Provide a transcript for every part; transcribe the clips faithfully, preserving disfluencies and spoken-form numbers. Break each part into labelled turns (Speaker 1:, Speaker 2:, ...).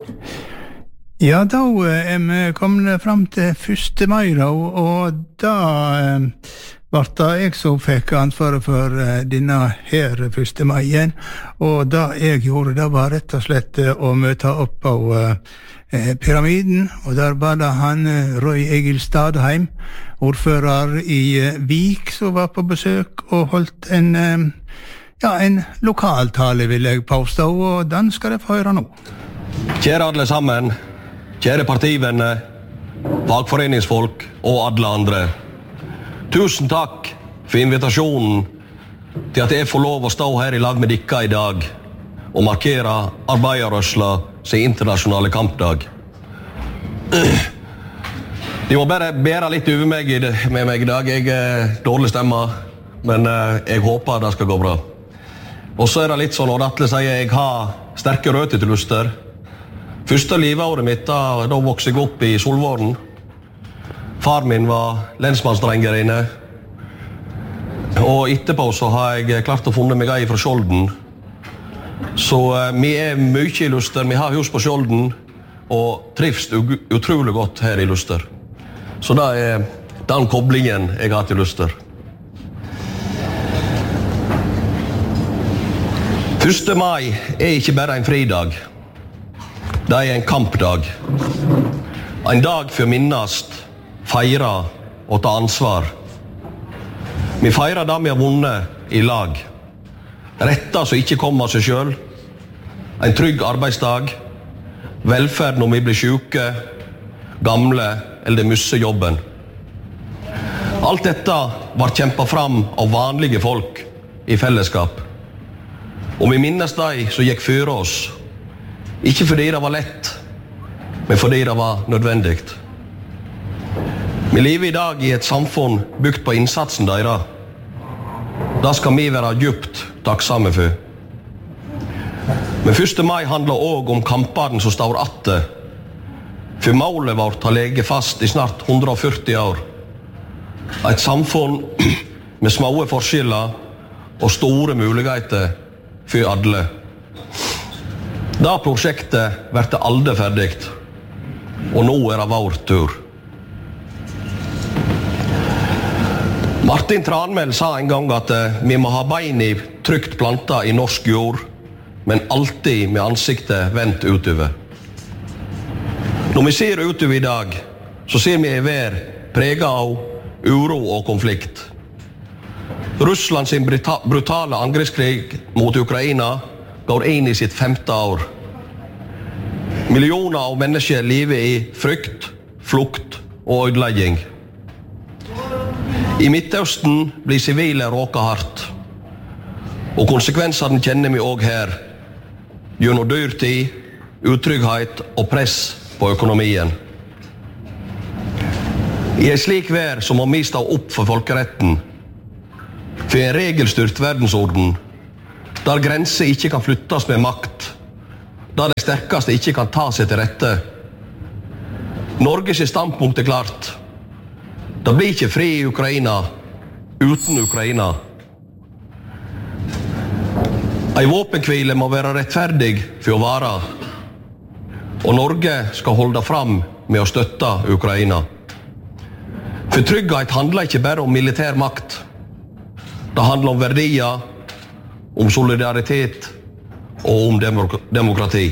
Speaker 1: Ja, da er vi kommet frem til første mai, da, og da eh, var det jeg som fikk ansvaret for eh, denne her første maien, og da jeg gjorde det var rett og slett eh, å møte opp på eh, pyramiden, og der var det han eh, Roy Egil Stadheim, ordfører i eh, Vik, som var på besøk og holdt en, eh, ja, en lokaltale, vil jeg påstå, og den skal jeg få høre nå.
Speaker 2: Kjære alle sammen, kjære partivenner, fagforeningsfolk og alle andre. Tusen takk for invitasjonen til at jeg får lov å stå her i lag med dere i dag og markere arbeiderrørsla sin internasjonale kampdag. De må bare bære litt over meg i det, med meg i dag. Jeg er dårlig stemme, men jeg håper det skal gå bra. Og så er det litt sånn, og Atle sier jeg har sterke røtter til Luster. Første liveåret mitt, da, da vokste jeg opp i Solvåren. Far min var lensmannsdrenger inne. Og etterpå så har jeg klart å funne meg ei fra Skjolden. Så eh, vi er mye i Luster, vi har hus på Skjolden, og trives utrolig godt her i Luster. Så det er den koblingen jeg har til Luster. første mai er ikke bare en fridag. Det er en kampdag. En dag for å minnast, feire og ta ansvar. Vi feirer det vi har vunnet i lag. Retter som ikke kommer av seg selv. En trygg arbeidsdag. Velferd når vi blir syke, gamle eller mister jobben. Alt dette var kjempet fram av vanlige folk i fellesskap. Og vi minnes de som gikk før oss. Ikke fordi det var lett, men fordi det var nødvendig. Vi lever i dag i et samfunn bygd på innsatsen deres. Det skal vi være djupt takksomme for. Men første mai handler også om kampene som står atte. For målet vårt har ligget fast i snart hundre og førti år. Et samfunn med små forskjeller og store muligheter for alle. Da prosjektet blir aldri ferdig, og nå er det vår tur. Martin Tranmæl sa en gang at vi må ha bein i trygt planta i norsk jord, men alltid med ansiktet vendt utover. Når vi ser utover i dag, så ser vi en vær preget av uro og konflikt. Russland sin brutale angrepskrig mot Ukraina går inn i sitt femte år. Millioner av mennesker lever i frykt, flukt og ødelegging. I Midtøsten blir sivile råket hardt, og konsekvensene kjenner vi også her, gjennom dyrtid, utrygghet og press på økonomien. I en slik vær så må vi stå opp for folkeretten, for en regelstyrt verdensorden, der grenser ikke kan flyttes med makt, der de sterkeste ikke kan ta seg til rette. Norges standpunkt er klart. Det blir ikke fri i Ukraina uten Ukraina. En våpenhvile må være rettferdig for å vare, og Norge skal holde fram med å støtte Ukraina. For trygghet handler ikke bare om militær makt. Det handler om verdier, om solidaritet og om demok- demokrati.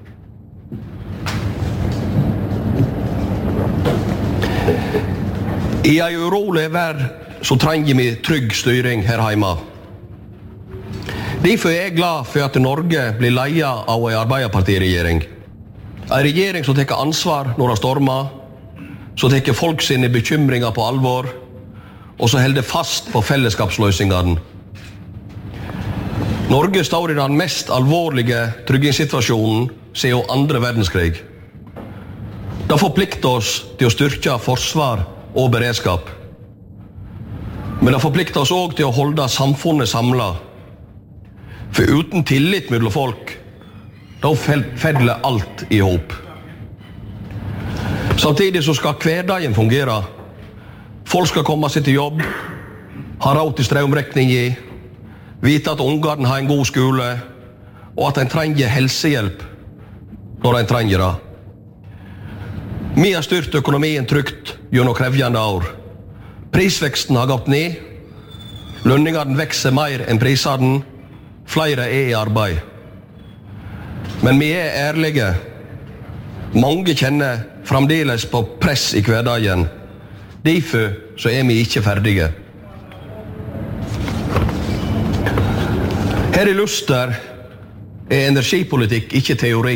Speaker 2: I en urolig verden så trenger vi trygg styring her hjemme. Derfor er jeg glad for at Norge blir ledet av en arbeiderpartiregjering. En regjering som tar ansvar når det stormer, som tar folk sine bekymringer på alvor, og som holder fast på fellesskapsløsningene. Norge står i den mest alvorlige tryggingssituasjonen siden andre verdenskrig. Det forplikter oss til å styrke forsvar og beredskap. Men det forplikter oss også til å holde samfunnet samlet. For uten tillit mellom folk, da feller alt i hop. Samtidig så skal hverdagen fungere. Folk skal komme seg til jobb, ha råd til strømregning i, vite at ungene har en god skole, og at en trenger helsehjelp når en trenger det. Vi har styrt økonomien trygt gjennom krevjende år. Prisveksten har gått ned, lønningene vekser mer enn prisene, flere er i arbeid. Men vi er ærlige. Mange kjenner fremdeles på press i hverdagen. Derfor så er vi ikke ferdige. Her i Luster er energipolitikk ikke teori.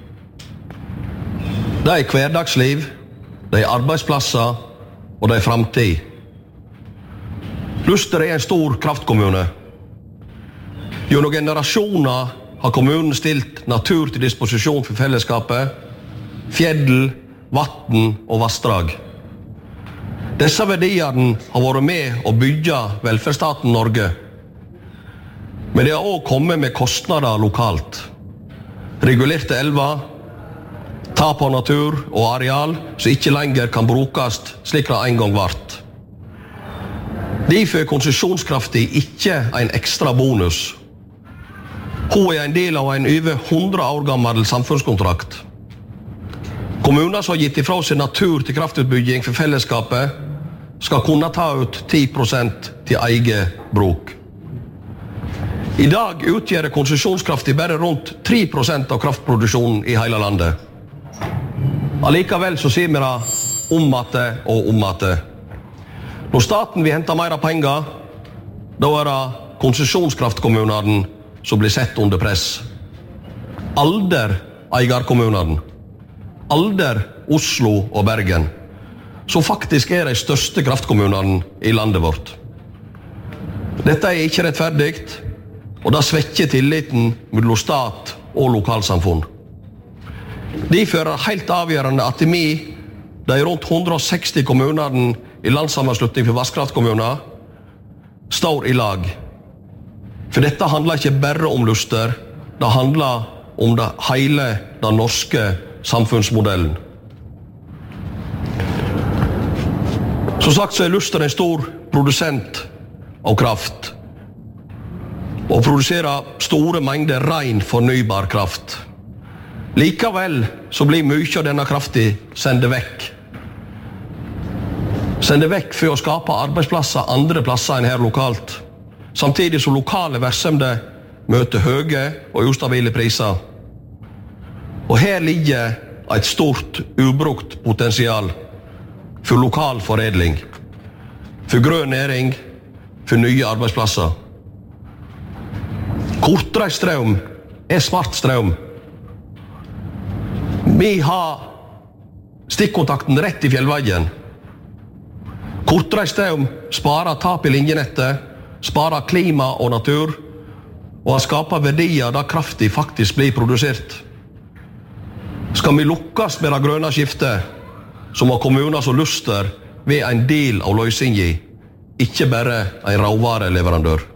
Speaker 2: Det er hverdagsliv, det er arbeidsplasser og det er fremtid. Luster er en stor kraftkommune. Gjennom generasjoner har kommunen stilt natur til disposisjon for fellesskapet, fjell, vatten og vassdrag. Disse verdiene har vært med å bygge velferdsstaten Norge. Men det har også kommet med kostnader lokalt. Regulerte elver, tap av natur og areal som ikke lenger kan brukes slik det en gang vart. Derfor er konsesjonskraftig ikke en ekstra bonus. Hun er en del av en over hundre år gammel samfunnskontrakt. Kommuner som har gitt ifra seg natur til kraftutbygging for fellesskapet, skal kunne ta ut ti prosent til eget bruk. I dag utgjør konsesjonskraftig bare rundt tre prosent av kraftproduksjonen i hele landet. Allikevel så sier vi det om at det og om at det. Når staten vil hente mer penger, da er det konsesjonskraftkommunene som blir sett under press. Alder eierkommunene. Alder Oslo og Bergen, som faktisk er de største kraftkommunene i landet vårt. Dette er ikke rettferdig, og det svekker tilliten mellom stat og lokalsamfunn. Derfor er det helt avgjørende at vi, de rundt hundre og seksti kommunene i landssammenslutning for vasskraftkommuner, står i lag. For dette handler ikke bare om Luster, det handler om det hele den norske samfunnsmodellen. Som sagt så er Luster en stor produsent av kraft, og produserer store mengder ren fornybar kraft. Likevel så blir mye av denne kraften sendt vekk. Sendt vekk for å skape arbeidsplasser andre plasser enn her lokalt, samtidig som lokale virksomheter møter høye og ustabile priser. Og her ligger et stort ubrukt potensial for lokal foredling, for grønn næring, for nye arbeidsplasser. Kortreist strøm er smart strøm. Vi har stikkontakten rett i fjellveien. Kortreist strøm sparer tap i linjenettet, sparer klima og natur, og har skaper verdier der kraften faktisk blir produsert. Skal vi lukkes med det grønne skiftet, så må kommuner som Luster være en del av løsningen, ikke bare en råvareleverandør.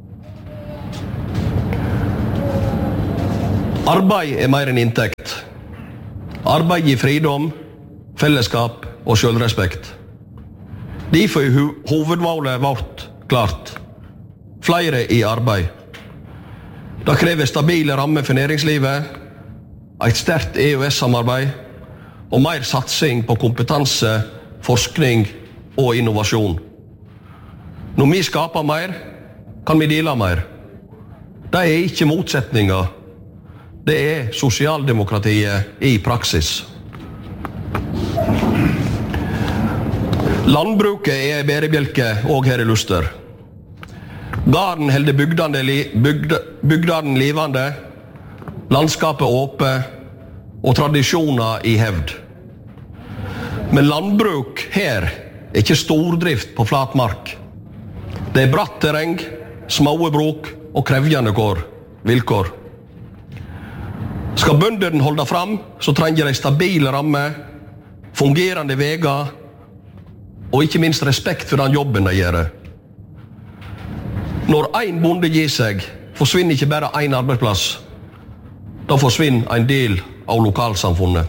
Speaker 2: Arbeid er mer enn inntekt. Arbeid gir fridom, fellesskap og selvrespekt. Derfor er hovedmålet vårt klart. Flere i arbeid. Det krever stabile rammer for næringslivet, et sterkt E U S-samarbeid og mer satsing på kompetanse, forskning og innovasjon. Når vi skaper mer, kan vi dele mer. Det er ikke motsetninger. Det er sosialdemokratiet i praksis. Landbruket er en bærebjelke også her i Luster. Garden holder bygdene, bygd, bygdene livende, landskapet åpent og tradisjoner i hevd. Men landbruk her er ikke stordrift på flat mark. Det er bratt terreng, små bruk og krevjende vilkår. Skal bøndene holde fram, så trenger de stabile rammer, fungerende veier og ikke minst respekt for den jobben de gjør. Når en bonde gir seg, forsvinner ikke bare en arbeidsplass. Da forsvinner en del av lokalsamfunnet.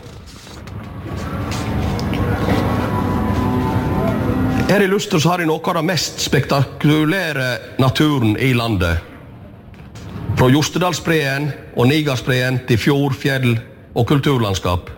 Speaker 2: Her i Luster så har jeg noe av den mest spektakulære naturen i landet. Fra Jostedalsbreen og Nigarsbreen til fjord, fjell, og kulturlandskap.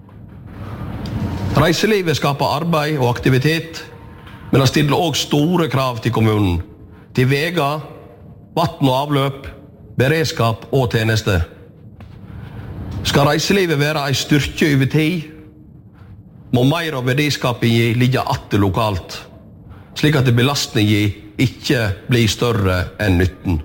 Speaker 2: Reiselivet skaper arbeid og aktivitet, men det stiller også store krav til kommunen, til veger, vatten og avløp, beredskap og tjenester. Skal reiselivet være en styrke over tid, må mer av verdiskapingen ligge atter lokalt, slik at belastningen ikke blir større enn nytten.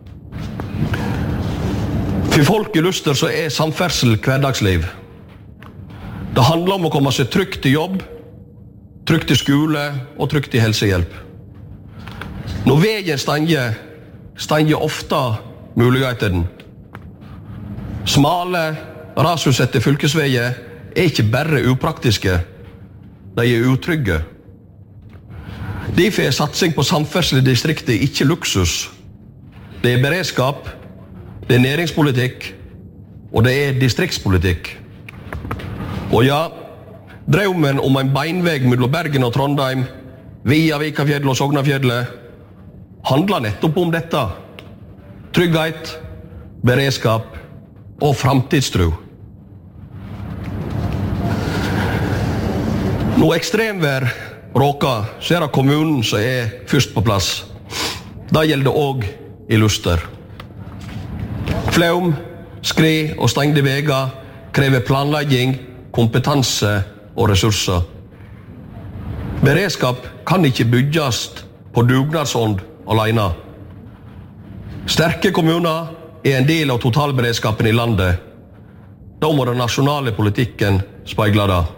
Speaker 2: For folk i Luster så er samferdsel hverdagsliv. Det handler om å komme seg trygt til jobb, trygt til skole og trygt til helsehjelp. Når veien stanger, stanger ofte muligheten. Smale, rasutsette fylkesveier er ikke bare upraktiske, de er utrygge. Derfor er satsing på samferdsel i distriktet ikke luksus. Det er beredskap, det er næringspolitikk, og det er distriktspolitikk. Og ja, drømmen om en beinveg mellom Bergen og Trondheim, via Vikafjellet og Sognafjellet, handler nettopp om dette. Trygghet, beredskap og framtidstro. Når ekstremvær råker, så er det kommunen som er først på plass. Det gjelder også i Luster. Flaum, skred og stengte veger krever planlegging, kompetanse og ressurser. Beredskap kan ikke bygges på dugnadsånd alene. Sterke kommuner er en del av totalberedskapen i landet. Da må den nasjonale politikken speile det.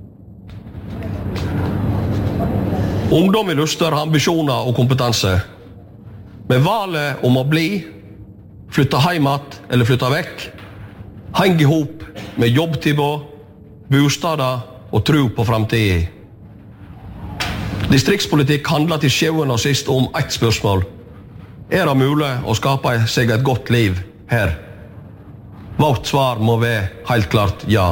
Speaker 2: Ungdom i Luster har ambisjoner og kompetanse. Men valget om å bli, flytte heimat eller flytte vekk, henger i hop med jobbtilbud, bostader og tro på framtiden. Distriktspolitikk handler til sjuende og sist om ett spørsmål. Er det mulig å skape seg et godt liv her? Vårt svar må være helt klart ja.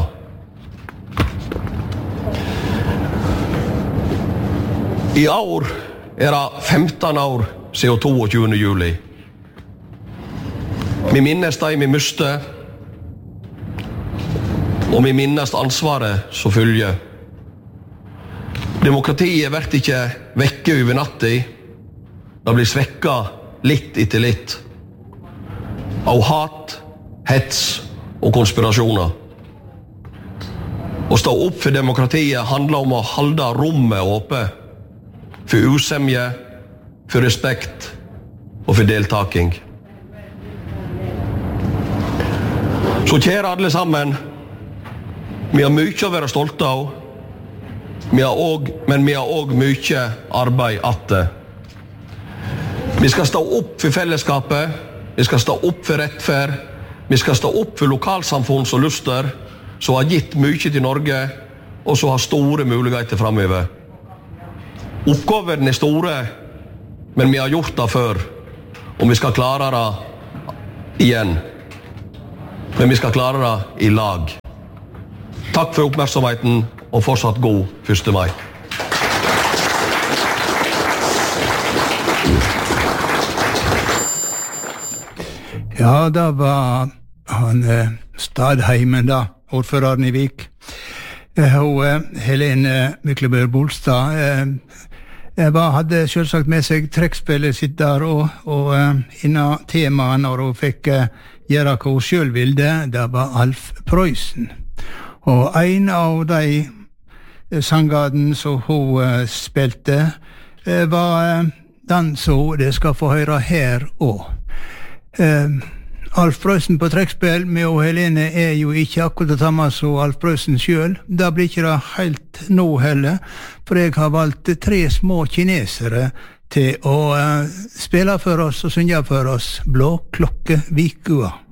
Speaker 2: I år er det femten år siden toogtyvende juli. Vi minnes de vi miste, og vi minnes ansvaret som følger. Demokratiet blir ikke vekke over natta. Det blir svekket litt etter litt. Av hat, hets og konspirasjoner. Å stå opp for demokratiet handler om å holde rommet åpent. For usemje, for respekt og for deltaking. Så kjære alle sammen, vi har mye å være stolte av, vi har også, men vi har også mye arbeid atter. Vi skal stå opp for fellesskapet, vi skal stå opp for rettferd, vi skal stå opp for lokalsamfunn som Luster, som har gitt mye til Norge, og som har store muligheter fremover. Oppgaven er store, men vi har gjort det før, og vi skal klare det igjen. Men vi skal klare det i lag. Takk for oppmerksomheten, og fortsatt god første mai.
Speaker 1: Ja, da var han eh, Stadheimen da, ordføreren i Vik. Eh, og eh, Helene Myklebø Bolstad eh, var, hadde selvsagt med seg trekkspillet sitt der, og, og eh, innan temaet når hun fikk eh, gjøre hva hun selv ville, det var Alf Prøysen. Og en av de sangene som hun eh, spilte eh, var eh, den som det skal få høre her også. Uh, Alf Prøysen på trekkspill med og Helene er jo ikke akkurat det samme som Alf Prøysen selv. Det blir ikke det helt nå heller, for jeg har valgt tre små kinesere til å uh, spille for oss og synge for oss Blå klokke Vikua.